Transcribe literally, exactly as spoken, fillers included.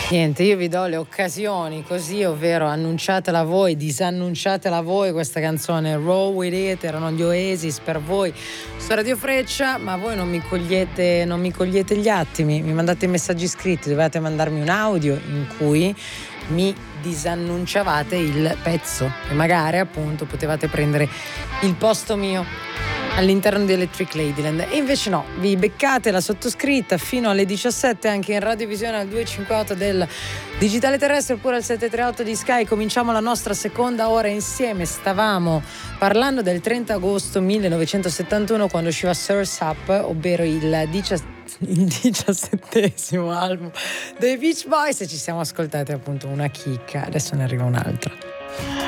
Niente, io vi do le occasioni così, ovvero annunciatela voi, disannunciatela voi questa canzone. Roll With It, erano gli Oasis per voi su Radio Freccia, ma voi non mi cogliete, non mi cogliete gli attimi, mi mandate messaggi scritti, dovete mandarmi un audio in cui mi disannunciavate il pezzo e magari appunto potevate prendere il posto mio all'interno di Electric Ladyland. E invece no, vi beccate la sottoscritta fino alle diciassette anche in radiovisione al duecentocinquantotto del Digitale Terrestre oppure al settecentotrentotto di Sky. Cominciamo la nostra seconda ora insieme. Stavamo parlando del trenta agosto millenovecentosettantuno, quando usciva Surf's Up, ovvero il diciassette il diciassettesimo album dei Beach Boys, e ci siamo ascoltati appunto una chicca. Adesso ne arriva un'altra.